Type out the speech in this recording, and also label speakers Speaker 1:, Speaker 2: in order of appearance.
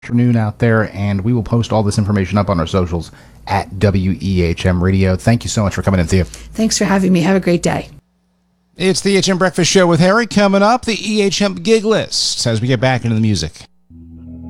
Speaker 1: Afternoon out there, and we will post all this information up on our socials at WEHM Radio. Thank you so much for coming in, Thea.
Speaker 2: Thanks for having me. Have a great day.
Speaker 1: It's the EHM Breakfast Show with Harry. Coming up, the EHM Gig List as we get back into the music.